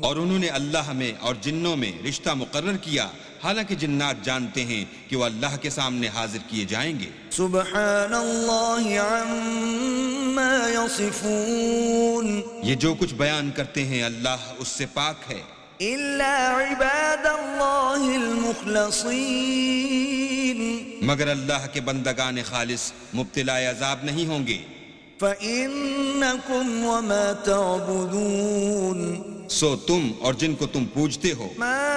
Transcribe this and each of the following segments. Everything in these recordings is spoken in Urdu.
اور انہوں نے اللہ میں اور جنوں میں رشتہ مقرر کیا، حالانکہ جنات جانتے ہیں کہ وہ اللہ کے سامنے حاضر کیے جائیں گے۔ سبحان اللہ عما یصفون، یہ جو کچھ بیان کرتے ہیں اللہ اس سے پاک ہے، الا عباد اللہ المخلصین، مگر اللہ کے بندگان خالص مبتلا عذاب نہیں ہوں گے۔ فَإِنَّكُمْ وَمَا تَعْبُدُونَ، سو تم اور جن کو تم پوجتے ہو مَا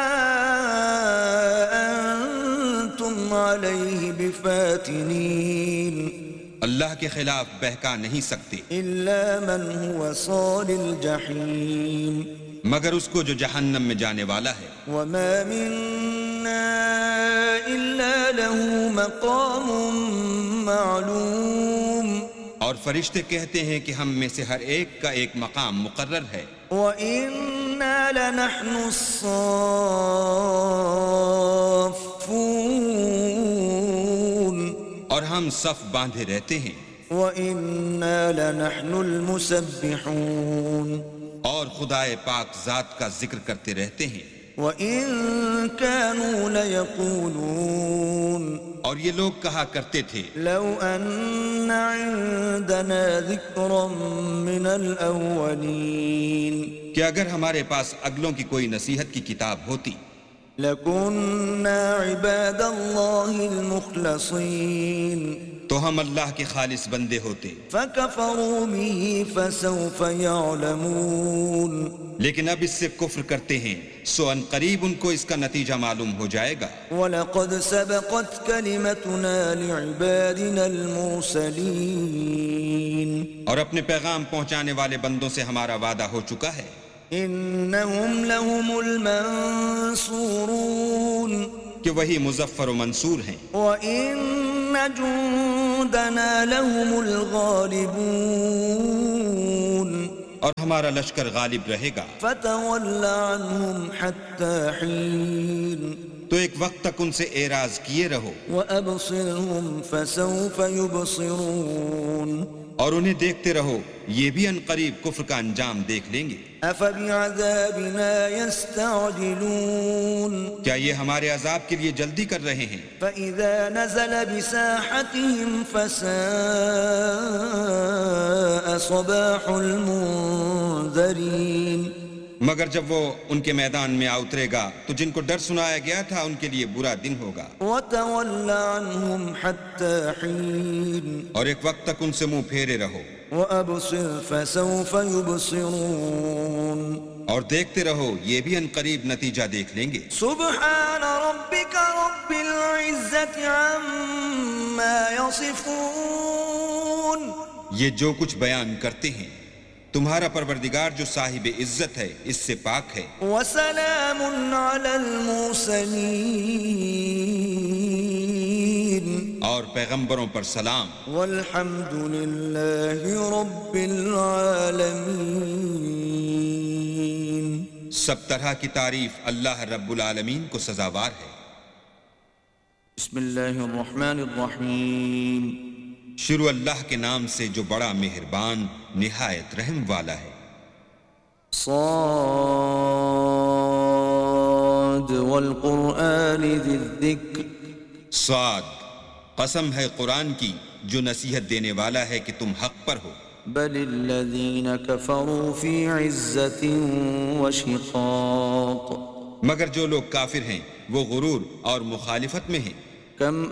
أَنْتُمْ عَلَيْهِ بِفَاتِنِينَ، اللہ کے خلاف بہکا نہیں سکتے إِلَّا مَنْ هُوَ صَالِ الْجَحِيمِ، مگر اس کو جو جہنم میں جانے والا ہے۔ وَمَا مِنَّا إِلَّا لَهُ مَقَامٌ مَعْلُومٌ، اور فرشتے کہتے ہیں کہ ہم میں سے ہر ایک کا ایک مقام مقرر ہے۔ وَإِنَّا لَنَحْنُ الصَّافُّونَ، اور ہم صف باندھے رہتے ہیں۔ وَإِنَّا لَنَحْنُ الْمُسَبِّحُونَ، اور خدائے پاک ذات کا ذکر کرتے رہتے ہیں۔ وَإِن كَانُوا لَيَقُولُونَ، اور یہ لوگ کہا کرتے تھے لَوْ أَنَّ عِندَنَا ذِكْرًا مِّنَ الْأَوَّلِينَ، کہ اگر ہمارے پاس اگلوں کی کوئی نصیحت کی کتاب ہوتی لَكُنَّا عِبَادَ اللَّهِ الْمُخْلَصِينَ، تو ہم اللہ کے خالص بندے ہوتے، فَكَفَرُوا بِهِ فَسَوْفَ يَعْلَمُونَ، لیکن اب اس سے کفر کرتے ہیں، سو ان قریب ان کو اس کا نتیجہ معلوم ہو جائے گا۔ وَلَقَدْ سَبَقَتْ كَلِمَتُنَا لِعِبَادِنَا الْمُرْسَلِينَ، اور اپنے پیغام پہنچانے والے بندوں سے ہمارا وعدہ ہو چکا ہے، إِنَّهُمْ لَهُمُ الْمَنْصُورُونَ، کہ وہی مظفر و منصور ہیں، وَإِنَّ جُندَنَا لَهُمُ الْغَالِبُونَ، اور ہمارا لشکر غالب رہے گا۔ فَتَوَلَّ عَنْهُمْ حَتَّى حِينٍ، تو ایک وقت تک ان سے اعراض کیے رہو، وَأَبْصِرْهُمْ فَسَوْفَ يُبْصِرُونَ، اور انہیں دیکھتے رہو، یہ بھی ان قریب کفر کا انجام دیکھ لیں گے۔ أَفَبِعَذَابِنَا يَسْتَعْجِلُونَ، کیا یہ ہمارے عذاب کے لیے جلدی کر رہے ہیں؟ فَإِذَا نَزَلَ بِسَاحَتِهِمْ فَسَاءَ صَبَاحُ الْمُنذَرِينَ، مگر جب وہ ان کے میدان میں آ اترے گا تو جن کو ڈر سنایا گیا تھا ان کے لیے برا دن ہوگا۔ وَتَوَلَّ عَنْهُمْ حَتَّى حِينٍ، اور ایک وقت تک ان سے منہ پھیرے رہو، وَأَبْصِرْ فَسَوْفَ يُبْصِرُونَ، اور دیکھتے رہو، یہ بھی ان قریب نتیجہ دیکھ لیں گے۔ سبحان ربك رب العزة عما يصفون، یہ جو کچھ بیان کرتے ہیں، تمہارا پروردگار جو صاحب عزت ہے اس سے پاک ہے، وسلام على المرسلين، اور پیغمبروں پر سلام، والحمد لله رب العالمين۔ سب طرح کی تعریف اللہ رب العالمین کو سزاوار ہے۔ بسم اللہ الرحمن الرحیم، شروع اللہ کے نام سے جو بڑا مہربان نہایت رحم والا ہے۔ صاد والقرآن ذی الذکر، صاد، قسم ہے قرآن کی جو نصیحت دینے والا ہے کہ تم حق پر ہو، بل الذین کفروا فی عزت وشقاق، مگر جو لوگ کافر ہیں وہ غرور اور مخالفت میں ہیں۔ کم